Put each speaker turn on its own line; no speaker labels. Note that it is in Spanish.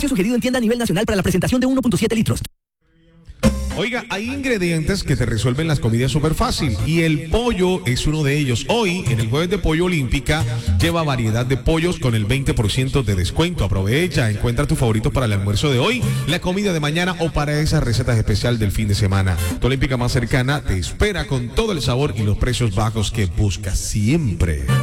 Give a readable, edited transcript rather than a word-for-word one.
Precio sugerido en tienda a nivel nacional para la presentación de 1.7 litros.
Oiga, hay ingredientes que te resuelven las comidas súper fácil y el pollo es uno de ellos. Hoy, en el Jueves de Pollo Olímpica, lleva variedad de pollos con el 20% de descuento. Aprovecha, encuentra tus favoritos para el almuerzo de hoy, la comida de mañana o para esas recetas especiales del fin de semana. Tu Olímpica más cercana te espera con todo el sabor y los precios bajos que buscas siempre.